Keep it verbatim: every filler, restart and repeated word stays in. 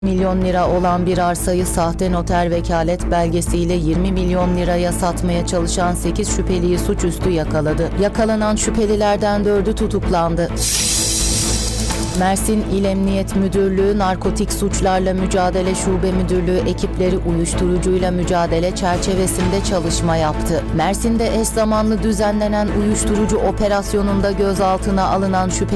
milyon lira olan bir arsayı sahte noter vekalet belgesiyle yirmi milyon liraya satmaya çalışan sekiz şüpheliyi suçüstü yakaladı. Yakalanan şüphelilerden dördü tutuklandı. Mersin İl Emniyet Müdürlüğü Narkotik Suçlarla Mücadele Şube Müdürlüğü ekipleri uyuşturucuyla mücadele çerçevesinde çalışma yaptı. Mersin'de eş zamanlı düzenlenen uyuşturucu operasyonunda gözaltına alınan şüpheli